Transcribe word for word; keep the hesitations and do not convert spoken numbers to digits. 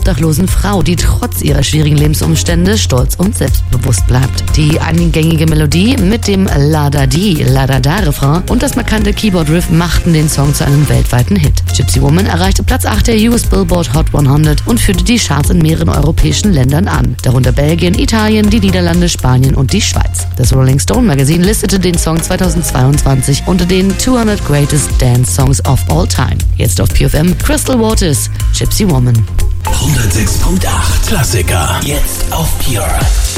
obdachlosen Frau, die trotz ihrer schwierigen Lebensumstände stolz und selbstbewusst bleibt. Die eingängige Melodie mit dem La-Da-Di, La-Da-Da-Refrain und das markante Keyboard-Riff machten den Song zu einem weltweiten Hit. Gypsy Woman erreichte Platz acht der U S Billboard Hot hundert und führte die Charts in mehreren europäischen Ländern an, darunter Belgien, Italien, die Niederlande, Spanien und die Schweiz. Das Rolling Stone Magazin listete den Song zweitausendzweiundzwanzig unter den zweihundert Greatest Dance Songs of All Time. Jetzt auf P F M, Crystal Waters, Gypsy Woman. hundertsechs Komma acht Klassiker. Jetzt auf Pure.